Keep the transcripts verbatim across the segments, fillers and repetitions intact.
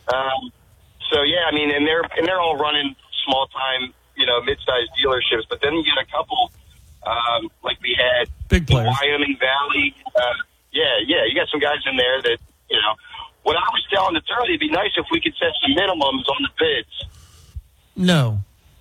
Um, so yeah, I mean, and they're and they're all running small time, you know, mid-sized dealerships. But then you get a couple, um, like we had big players, Wyoming Valley. Uh, yeah, yeah, you got some guys in there that, you know. What I was telling the attorney, it'd be nice if we could set some minimums on the bids. No.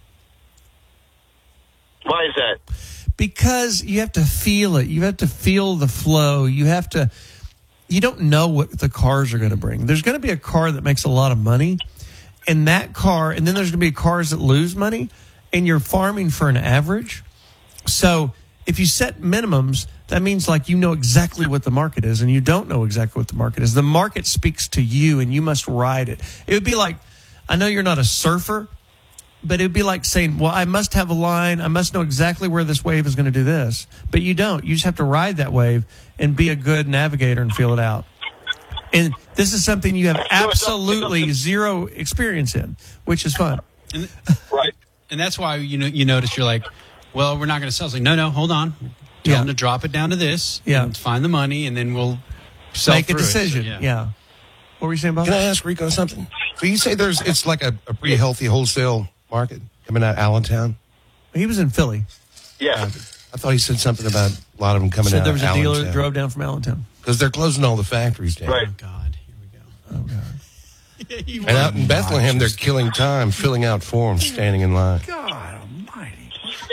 Why is that? Because you have to feel it. You have to feel the flow. You have to. You don't know what the cars are going to bring. There's going to be a car that makes a lot of money, and that car, and then there's going to be cars that lose money, and you're farming for an average. So if you set minimums, that means like you know exactly what the market is, and you don't know exactly what the market is. The market speaks to you, and you must ride it. It would be like, I know you're not a surfer, but it would be like saying, well, I must have a line. I must know exactly where this wave is going to do this. But you don't. You just have to ride that wave and be a good navigator and feel it out. And this is something you have absolutely zero experience in, which is fun. And, right. And that's why you know you notice you're like, well, we're not going to sell. It's like, no, no, hold on. Tell Yeah. them to drop it down to this. Yeah. And find the money, and then we'll sell Make a through it. decision. So, yeah. yeah. What were you saying, Bob? Can I ask Rico something? So you say there's it's like a, a pretty healthy wholesale market coming out of Allentown? He was in Philly. Yeah. I thought he said something about a lot of them coming Said out there was of a dealer that Allentown. drove down from Allentown. Because they're closing all the factories down. Right. Oh, God. Here we go. Oh, God. He And out in Bethlehem, they're killing time, filling out forms, standing in line. God almighty.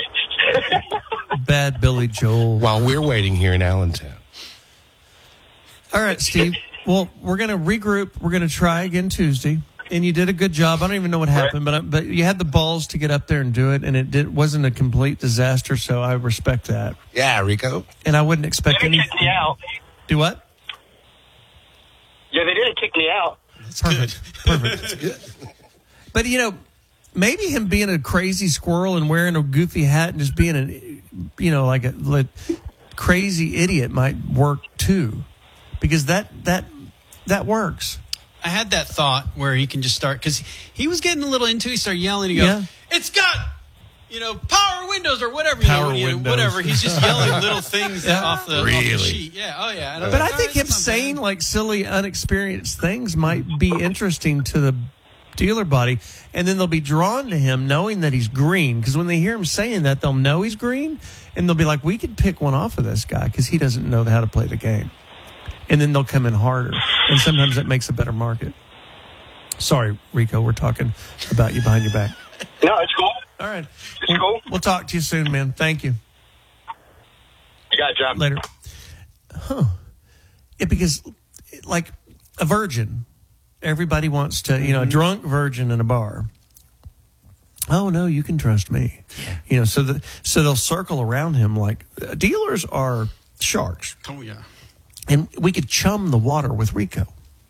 Bad Billy Joel. While we're waiting here in Allentown. All right, Steve. Well, we're going to regroup. We're going to try again Tuesday. And you did a good job. I don't even know what happened, but but you had the balls to get up there and do it, and it did, wasn't a complete disaster, so I respect that. Yeah, Rico. And I wouldn't expect They didn't anything. kick me out. Do what? Yeah, they didn't kick me out. That's Perfect. good. Perfect. But, you know, maybe him being a crazy squirrel and wearing a goofy hat and just being a, you know, like a like, crazy idiot might work too, because that that that works. I had that thought where he can just start, because he was getting a little into it. He started yelling. He goes, Yeah. it's got, you know, power windows or whatever. Power you know, windows. Whatever. He's just yelling little things Yeah. off, the, off Really? the sheet. Yeah. Oh, yeah. And I'm But like, I think all right, him that's not saying bad. like silly, unexperienced things might be interesting to the dealer body, and then they'll be drawn to him knowing that he's green, because when they hear him saying that, they'll know he's green, and they'll be like, we could pick one off of this guy because he doesn't know how to play the game. And then they'll come in harder, and sometimes it makes a better market. Sorry, Rico, we're talking about you behind your back. No, it's cool. All right. It's We'll, cool. we'll talk to you soon, man. Thank you. You got it, John. Later. Huh. Yeah, because, like, a virgin, everybody wants to, you know, a drunk virgin in a bar. Oh, no, you can trust me. You know, so the, so they'll circle around him like, uh, dealers are sharks. Oh, yeah. And we could chum the water with Rico.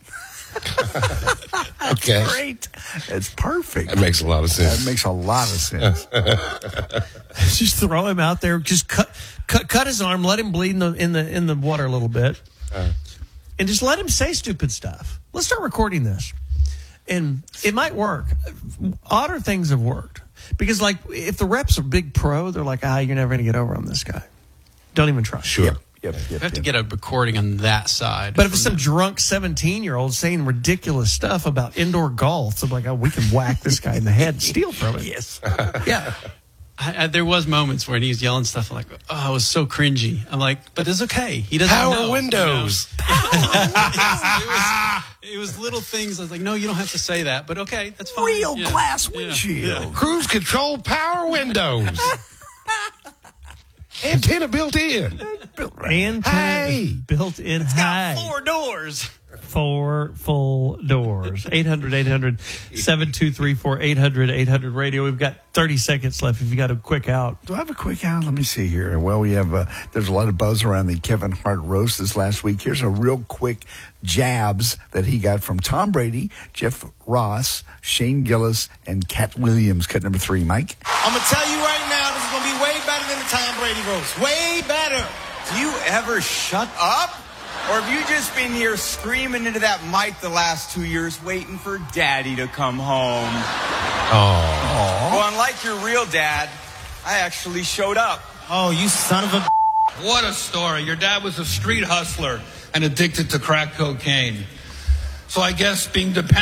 Okay. Great. It's perfect. That makes a lot of sense. That makes a lot of sense. Just throw him out there. Just cut, cut, cut his arm. Let him bleed in the in the in the water a little bit, Uh. and just let him say stupid stuff. Let's start recording this, and it might work. Odder things have worked because, like, if the reps are big pro, they're like, ah, you're never going to get over on this guy. Don't even try. Sure. Yep, yep, You yep, have to yep. get a recording on that side. But if it's some drunk seventeen-year-old saying ridiculous stuff about indoor golf, so I'm like, oh, we can whack this guy in the head and steal from him. Yes. Yeah. I, I, there was moments where he was yelling stuff. I'm like, oh, it was so cringy. I'm like, but it's okay. He doesn't Power know. windows. You know? it, was, it was little things. I was like, no, you don't have to say that. But okay, that's fine. Real Yeah. glass Yeah. windshield. Cruise control power windows. Antenna built in. And Hey. built in high. Four doors. Four full doors. eight hundred, eight hundred, seven two three four, eight hundred, eight hundred radio. We've got thirty seconds left if you got a quick out. Do I have a quick out? Let me see here. Well, we have, uh, there's a lot of buzz around the Kevin Hart roast this last week. Here's a real quick jabs that he got from Tom Brady, Jeff Ross, Shane Gillis, and Cat Williams. Cut number three, Mike. I'm going to tell you right now, this is going to be way better than the Tom Brady roast. Way better. Do you ever shut up? Or have you just been here screaming into that mic the last two years waiting for daddy to come home? Oh. Well, unlike your real dad, I actually showed up. Oh, you son of a... What a story. Your dad was a street hustler and addicted to crack cocaine. So I guess being dependent